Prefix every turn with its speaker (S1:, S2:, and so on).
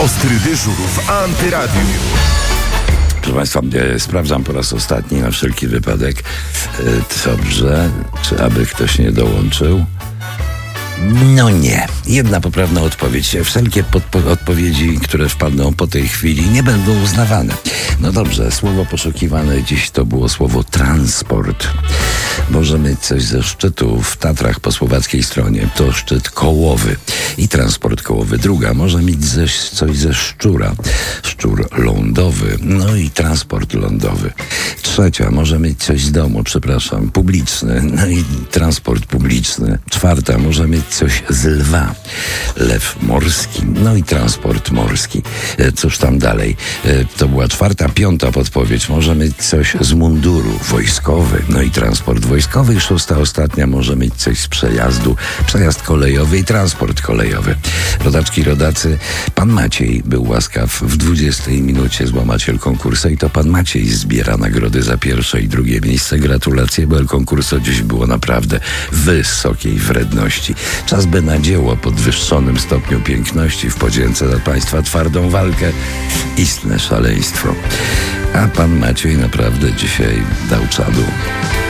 S1: Ostry dyżur w Antyradiu.
S2: Proszę Państwa, sprawdzam po raz ostatni na wszelki wypadek. Dobrze, czy aby ktoś nie dołączył? No nie. Jedna poprawna odpowiedź. Wszelkie odpowiedzi, które wpadną po tej chwili, nie będą uznawane. No dobrze, słowo poszukiwane dziś to było słowo transport. Może mieć coś ze szczytu w Tatrach po słowackiej stronie. To szczyt kołowy i transport kołowy. Druga, może mieć coś ze szczura. Szczur lądowy, no i transport lądowy. Trzecia, może mieć coś z domu, publiczny, no i transport publiczny. Czwarta, może mieć coś z lwa. Lew morski, no i transport morski. Cóż tam dalej? To była czwarta. Piąta podpowiedź. Może mieć coś z munduru. Wojskowy, no i transport wojskowy. I szósta, ostatnia, może mieć coś z przejazdu. Przejazd kolejowy i transport kolejowy. Rodaczki, rodacy, pan Maciej był łaskaw w 20 minucie złamać El Concurso i to pan Maciej zbiera nagrody za pierwsze i drugie miejsce. Gratulacje, bo El Concurso dziś było naprawdę wysokiej wredności. Czas by na dzieło o podwyższonym stopniu piękności w podzięce za Państwa twardą walkę. Istne szaleństwo. A pan Maciej naprawdę dzisiaj dał czadu.